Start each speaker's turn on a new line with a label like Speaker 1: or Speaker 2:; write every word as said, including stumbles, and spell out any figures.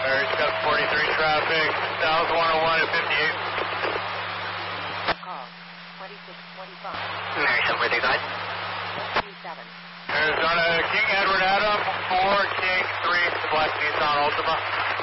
Speaker 1: Mary seven forty-three traffic, south one oh one at fifty-eight.
Speaker 2: Call twenty-six twenty-five.
Speaker 3: Mary seven forty-three, go ahead.
Speaker 2: twenty-seven.
Speaker 1: Arizona King Edward Adam, four King three, to Black Nissan Ultima.